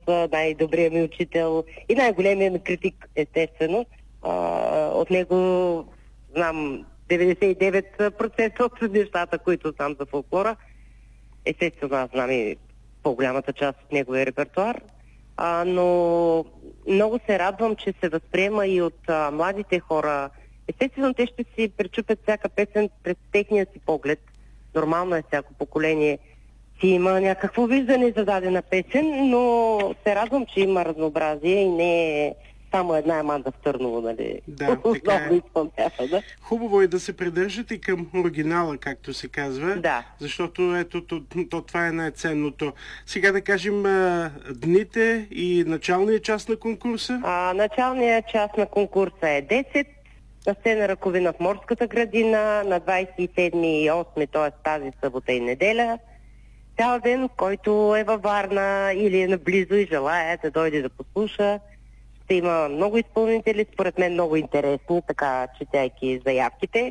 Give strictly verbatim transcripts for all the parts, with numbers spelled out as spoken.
най-добрият ми учител и най-големият ми критик, естествено. А, от него знам деветдесет и девет процента от нещата, които знам за фолклора. Естествено, аз знам и по-голямата част от неговия репертуар. А, но много се радвам, че се възприема и от а, младите хора. Естествено, те ще си пречупят всяка песен през техния си поглед. Нормално е, всяко поколение си има някакво виждане за дадена песен, но се радвам, че има разнообразие и не е само една Аманда в Търново, нали? Да, така е. Изпълнява, да? Хубаво е да се придържате към оригинала, както се казва. Да. Защото ето, то, то, това е най-ценното. Сега да кажем а, дните и началния част на конкурса. А, началният част на конкурса е десет. На сцена Раковина в Морската градина на двадесет и седми и осми, т.е. тази събота и неделя. Цял ден, който е във Варна или е наблизо и желая да дойде да послуша. Ще има много изпълнители, според мен много интересни, така четяйки заявките.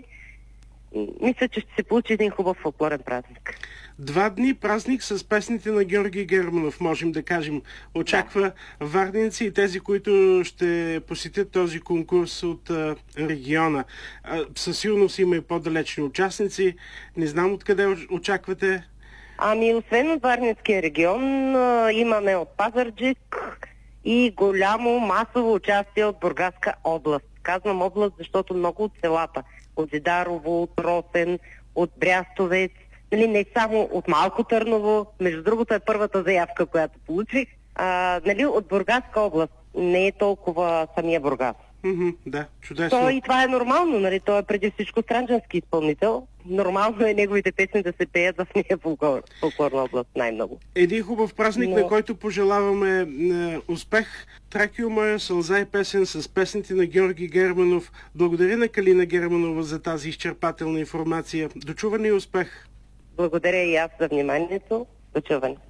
Мисля, че ще се получи един хубав фолклорен празник. Два дни празник с песните на Георги Германов, можем да кажем. Очаква да. варненци и тези, които ще посетят този конкурс от а, региона. А, със сигурност има и по-далечни участници. Не знам откъде очаквате. Ами, освен от Варненския регион, а, имаме от Пазарджик и голямо масово участие от Бургаска област. Казвам област, защото много от селата, от Зидарово, от Росен, от Брястовец, нали, не само от Малко Търново, между другото е първата заявка, която получих, а, нали, от Бургаска област, не е толкова самия Бургас. Mm-hmm, да, чудесно. То и това е нормално, нали, той е преди всичко странджански изпълнител. Нормално е неговите песни да се пеят в нея фолклор, фолклорна област най-много. Един хубав празник, Но... на който пожелаваме е, успех. Тракио моя сълза и песен с песните на Георги Германов. Благодаря на Калина Германова за тази изчерпателна информация. Дочуване и успех! Благодаря и аз за вниманието. Дочуване!